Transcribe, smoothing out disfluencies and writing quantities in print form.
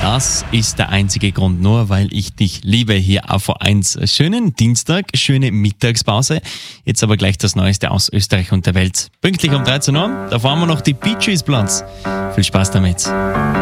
Das ist der einzige Grund, nur weil ich dich liebe hier auf V1. Schönen Dienstag, schöne Mittagspause. Jetzt aber gleich das Neueste aus Österreich und der Welt. Pünktlich um 13 Uhr, da fahren wir noch die Bee Gees Platz. Viel Spaß damit.